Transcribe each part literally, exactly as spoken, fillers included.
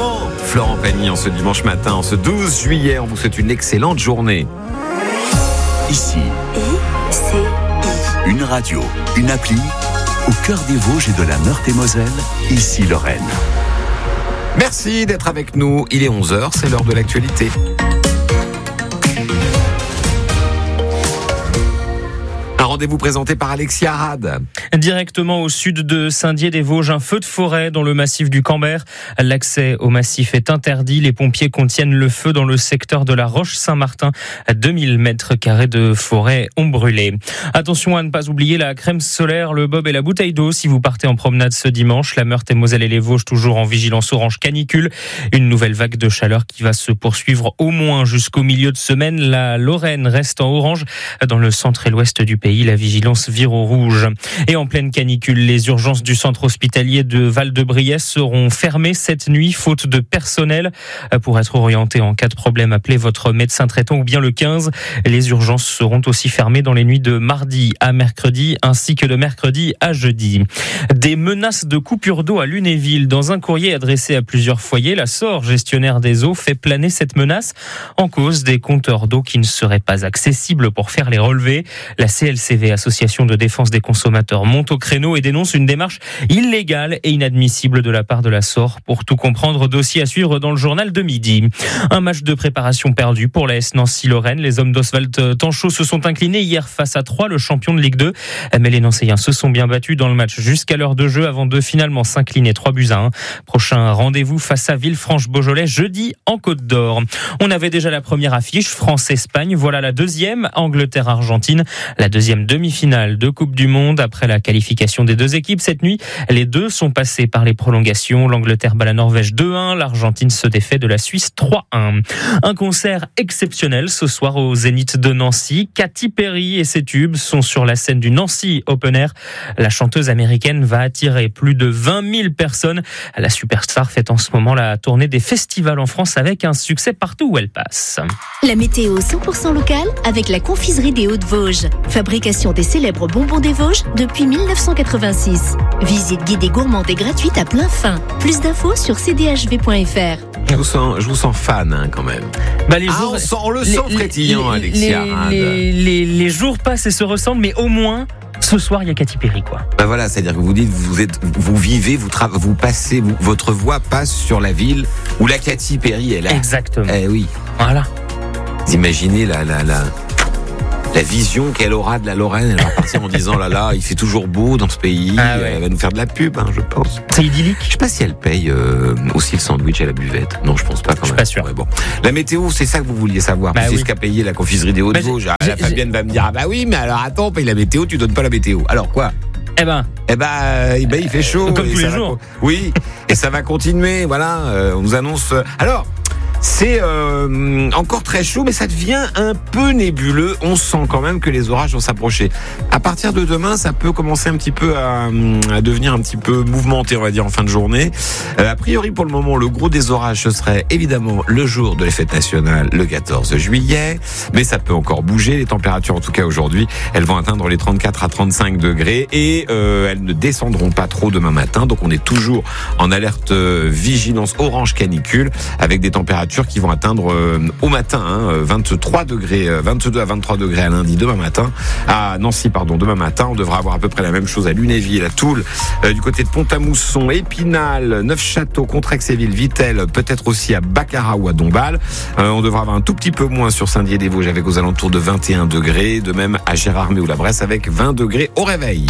évidemment, Florent Pagny en ce dimanche matin, en ce douze juillet, on vous souhaite une excellente journée. Ici, I C I. une radio, une appli, au cœur des Vosges et de la Meurthe-et-Moselle, ici Lorraine. Merci d'être avec nous, il est onze heures, c'est l'heure de l'actualité. Un rendez-vous présenté par Alexia Arad. Directement au sud de Saint-Dié-des-Vosges, un feu de forêt dans le massif du Camber. L'accès au massif est interdit. Les pompiers contiennent le feu dans le secteur de la Roche-Saint-Martin. deux mille mètres carrés de forêt ont brûlé. Attention à ne pas oublier la crème solaire, le bob et la bouteille d'eau si vous partez en promenade ce dimanche. La Meurthe-et-Moselle et les Vosges toujours en vigilance orange canicule. Une nouvelle vague de chaleur qui va se poursuivre au moins jusqu'au milieu de semaine. La Lorraine reste en orange. Dans le centre et l'ouest du pays, la vigilance vire au rouge. Et en pleine canicule, les urgences du centre hospitalier de Val-de-Briesse seront fermées cette nuit, faute de personnel. Pour être orienté en cas de problème, appelez votre médecin traitant ou bien le quinze. Les urgences seront aussi fermées dans les nuits de mardi à mercredi, ainsi que de mercredi à jeudi. Des menaces de coupure d'eau à Lunéville. Dans un courrier adressé à plusieurs foyers, la S O R, gestionnaire des eaux, fait planer cette menace en cause des compteurs d'eau qui ne seraient pas accessibles pour faire les relevés. La C L C V, Association de défense des consommateurs, monte au créneau et dénonce une démarche illégale et inadmissible de la part de la S O R. Pour tout comprendre, dossier à suivre dans le journal de midi. Un match de préparation perdu pour la S Nancy-Lorraine. Les hommes d'Oswald Tanchot se sont inclinés hier face à Troyes, le champion de Ligue deux. Mais les Nancéiens se sont bien battus dans le match jusqu'à l'heure de jeu avant de finalement s'incliner trois buts à un. Prochain rendez-vous face à Villefranche-Beaujolais jeudi en Côte d'Or. On avait déjà la première affiche, France-Espagne. Voilà la deuxième, Angleterre-Argentine. La deuxième demi-finale de Coupe du Monde. Après la qualification des deux équipes cette nuit, les deux sont passés par les prolongations. L'Angleterre bat la Norvège deux un, l'Argentine se défait de la Suisse trois un. Un concert exceptionnel ce soir au Zénith de Nancy. Katy Perry et ses tubes sont sur la scène du Nancy Open Air. La chanteuse américaine va attirer plus de vingt mille personnes. La superstar fait en ce moment la tournée des festivals en France avec un succès partout où elle passe. La météo cent pour cent locale avec la confiserie des Hauts-de-Vosges. Fabrication des célèbres bonbons des Vosges depuis mille neuf cent quatre-vingt-six. Visite guidée gourmande et gratuite à plein fin. Plus d'infos sur c d h v point f r. Je vous sens, je vous sens fan hein, quand même. Bah les ah, jours, on, sent, on le les, sent frétillant, les, Alexia. Les, les, les, les jours passent et se ressemblent, mais au moins, ce soir, il y a Katy Perry, quoi. Ben voilà, c'est-à-dire que vous dites, vous êtes, vous vivez, vous, tra- vous passez, vous, votre voix passe sur la ville où la Katy Perry est là. Exactement. Eh oui. Voilà. Vous imaginez la, la, la, la vision qu'elle aura de la Lorraine. Elle va partir en disant, là là, il fait toujours beau dans ce pays. Ah ouais. Elle va nous faire de la pub, hein, je pense. C'est idyllique. Je sais pas si elle paye euh, aussi le sandwich à la buvette. Non, je pense pas quand Je suis même. pas sûr. Ouais, bon. La météo, c'est ça que vous vouliez savoir. Bah c'est oui. ce qu'a payé la confiserie des Hauts-de-Vosges. Bah, Ah, la j'ai- Fabienne va me dire, ah bah oui, mais alors attends, on paye la météo, tu donnes pas la météo. Alors quoi? Eh ben, Eh ben, euh, eh ben, il fait chaud. Comme et tous ça les va jours. co- Oui, et ça va continuer. Voilà, euh, on nous annonce. euh, Alors. C'est euh, encore très chaud, mais ça devient un peu nébuleux. On sent quand même que les orages vont s'approcher. À partir de demain, ça peut commencer un petit peu à, à devenir un petit peu mouvementé, on va dire, en fin de journée. Euh, a priori, pour le moment, le gros des orages, ce serait évidemment le jour de la fête nationale, le quatorze juillet. Mais ça peut encore bouger. Les températures, en tout cas aujourd'hui, elles vont atteindre les trente-quatre à trente-cinq degrés et euh, elles ne descendront pas trop demain matin. Donc on est toujours en alerte euh, vigilance orange canicule avec des températures qui vont atteindre euh, au matin hein, vingt-trois degrés, euh, vingt-deux à vingt-trois degrés à lundi demain matin, à Nancy pardon demain matin. On devra avoir à peu près la même chose à Lunéville, à Toul, euh, du côté de Pont-à-Mousson, Épinal, Neufchâteau, Contrexéville, Vittel, peut-être aussi à Baccarat ou à Dombasle. Euh, on devra avoir un tout petit peu moins sur Saint-Dié-des-Vosges avec aux alentours de vingt et un degrés, de même à Gérardmer ou la Bresse avec vingt degrés au réveil.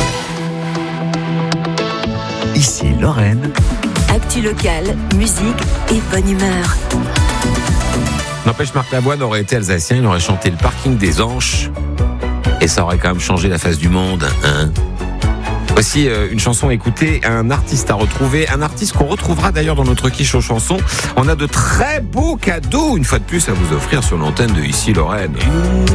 Ici Lorraine. Actu locale, musique et bonne humeur. N'empêche, Marc Lavoine aurait été alsacien, il aurait chanté le parking des Anches et ça aurait quand même changé la face du monde. Hein. Voici euh, une chanson à écouter, un artiste à retrouver, un artiste qu'on retrouvera d'ailleurs dans notre quiche aux chansons. On a de très beaux cadeaux, une fois de plus, à vous offrir sur l'antenne de Ici Lorraine.